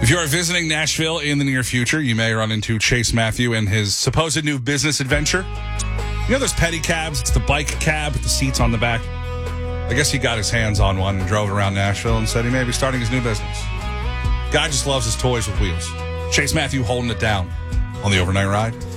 If you are visiting Nashville in the near future, you may run into Chase Matthew and his supposed new business adventure. You know those pedicabs? It's the bike cab with the seats on the back. I guess he got his hands on one and drove around Nashville and said he may be starting his new business. Guy just loves his toys with wheels. Chase Matthew holding it down on the Overnight Ride.